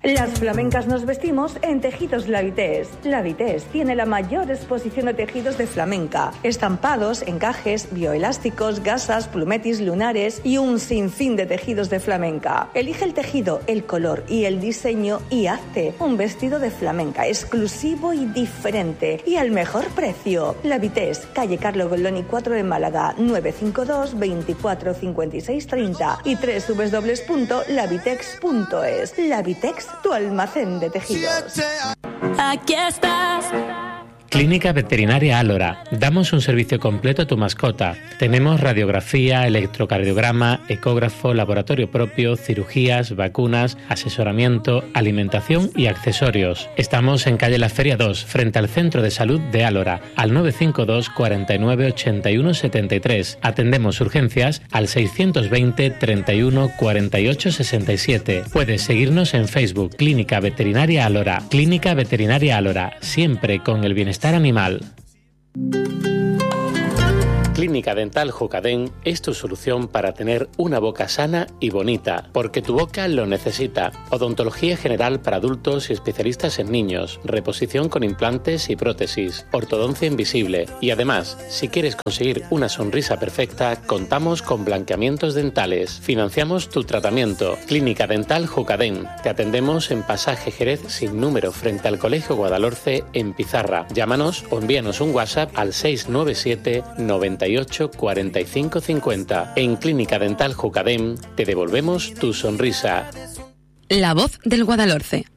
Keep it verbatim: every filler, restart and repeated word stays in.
Las flamencas nos vestimos en Tejidos La Vitesse. La Vitesse tiene la mayor exposición de tejidos de flamenca, estampados, encajes, bioelásticos, gasas, plumetis, lunares y un sinfín de tejidos de flamenca. Elige el tejido, el color y el diseño y hazte un vestido de flamenca exclusivo y diferente y al mejor precio. La Vitesse, calle Carlo Golloni cuatro en Málaga, nueve cinco dos, veinticuatro cincuenta y seis treinta y doble u doble u doble u punto la vitex punto es. La Vitex, tu almacén de tejidos. Aquí estás. Clínica Veterinaria Álora. Damos un servicio completo a tu mascota. Tenemos radiografía, electrocardiograma, ecógrafo, laboratorio propio, cirugías, vacunas, asesoramiento, alimentación y accesorios. Estamos en calle La Feria dos, frente al Centro de Salud de Álora, al nueve cinco dos, cuarenta y nueve, ochenta y uno setenta y tres. Atendemos urgencias al seiscientos veinte, treinta y uno, cuarenta y ocho sesenta y siete. Puedes seguirnos en Facebook, Clínica Veterinaria Álora. Clínica Veterinaria Álora, siempre con el bienestar animal. Clínica Dental Jucadén es tu solución para tener una boca sana y bonita, porque tu boca lo necesita. Odontología general para adultos y especialistas en niños, reposición con implantes y prótesis, ortodoncia invisible y además, si quieres conseguir una sonrisa perfecta, contamos con blanqueamientos dentales. Financiamos tu tratamiento. Clínica Dental Jucadén. Te atendemos en Pasaje Jerez sin número frente al Colegio Guadalhorce en Pizarra. Llámanos o envíanos un WhatsApp al seis nueve siete, noventa y ocho, cuarenta y cinco cincuenta. En Clínica Dental Jucadén te devolvemos tu sonrisa. La voz del Guadalhorce.